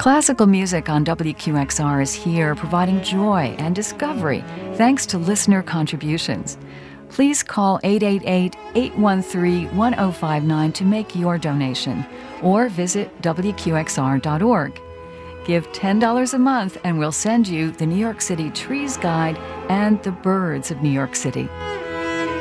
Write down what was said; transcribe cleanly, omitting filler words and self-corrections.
Classical music on WQXR is here providing joy and discovery thanks to listener contributions. Please call 888-813-1059 to make your donation or visit WQXR.org. Give $10 a month and we'll send you the New York City Trees Guide and the Birds of New York City.